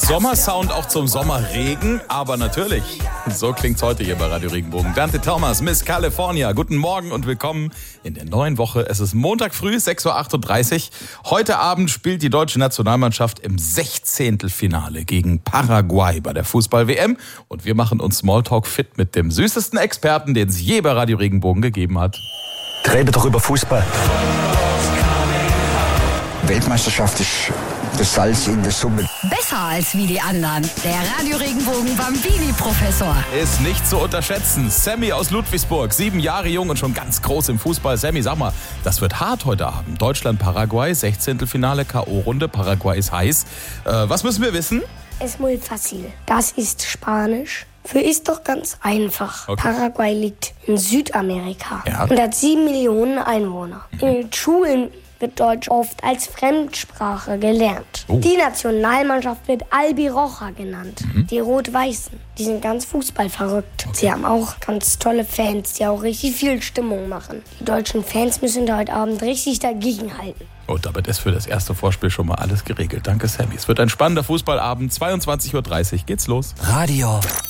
Sommersound auch zum Sommerregen, aber natürlich, so klingt's heute hier bei Radio Regenbogen. Dante Thomas, Miss California, guten Morgen und willkommen in der neuen Woche. Es ist Montag früh, 6.38 Uhr. Heute Abend spielt die deutsche Nationalmannschaft im 16. Finale gegen Paraguay bei der Fußball-WM. Und wir machen uns Smalltalk fit mit dem süßesten Experten, den es je bei Radio Regenbogen gegeben hat. Rede doch über Fußball. Weltmeisterschaft ist das Salz in der Suppe. Besser als wie die anderen. Der Radio Regenbogen Bambini-Professor. Ist nicht zu unterschätzen. Sammy aus Ludwigsburg, 7 Jahre jung und schon ganz groß im Fußball. Sammy, sag mal, das wird hart heute Abend. Deutschland-Paraguay, 16. Finale, K.O.-Runde. Paraguay ist heiß. Was müssen wir wissen? Es muy fácil. Das ist Spanisch. Für ist doch ganz einfach. Okay. Paraguay liegt in Südamerika Ja. und hat 7 Millionen Einwohner. In den Schulen wird Deutsch oft als Fremdsprache gelernt. Oh. Die Nationalmannschaft wird Albiroja genannt. Die Rot-Weißen, die sind ganz fußballverrückt. Sie haben auch ganz tolle Fans, die auch richtig viel Stimmung machen. Die deutschen Fans müssen da heute Abend richtig dagegenhalten. Und damit ist für das erste Vorspiel schon mal alles geregelt. Danke, Sammy. Es wird ein spannender Fußballabend. 22.30 Uhr geht's los. Radio